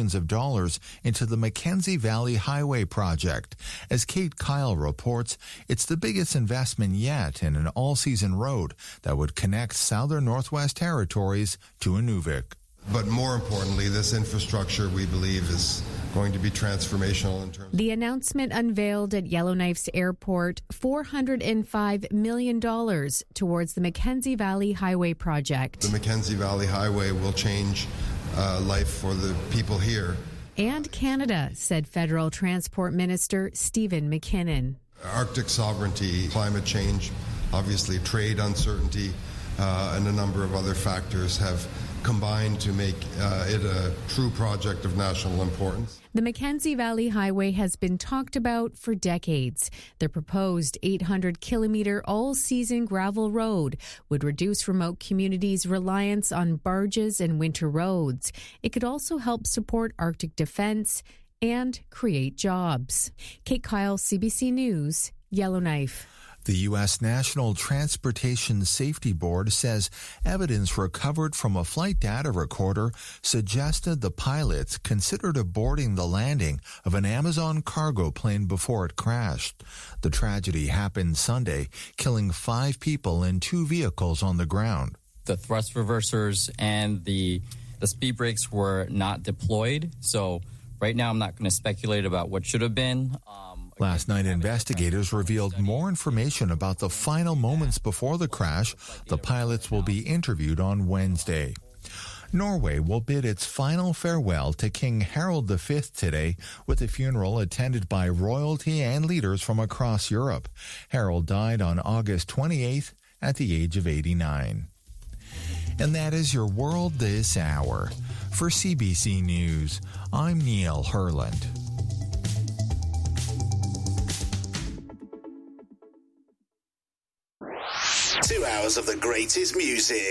millions of dollars into the Mackenzie Valley Highway project. As Kate Kyle reports, it's the biggest investment yet in an all-season road that would connect southern Northwest Territories to Inuvik. But more importantly, this infrastructure, we believe, is going to be transformational in terms. The announcement unveiled at Yellowknife's airport $405 million towards the Mackenzie Valley Highway project. The Mackenzie Valley Highway will change life for the people here. And Canada, said Federal Transport Minister Stephen McKinnon. Arctic sovereignty, climate change, obviously trade uncertainty, and a number of other factors have combined to make it a true project of national importance. The Mackenzie Valley Highway has been talked about for decades. The proposed 800-kilometre all-season gravel road would reduce remote communities' reliance on barges and winter roads. It could also help support Arctic defence and create jobs. Kate Kyle, CBC News, Yellowknife. The U.S. National Transportation Safety Board says evidence recovered from a flight data recorder suggested the pilots considered aborting the landing of an Amazon cargo plane before it crashed. The tragedy happened Sunday, killing 5 people in 2 vehicles on the ground. The thrust reversers and the speed brakes were not deployed, so right now I'm not going to speculate about what should have been. Last night, investigators revealed more information about the final moments before the crash. The pilots will be interviewed on Wednesday. Norway will bid its final farewell to King Harald V today with a funeral attended by royalty and leaders from across Europe. Harald died on August 28th at the age of 89. And that is your world this hour. For CBC News, I'm Neil Herland. 2 hours of the greatest music.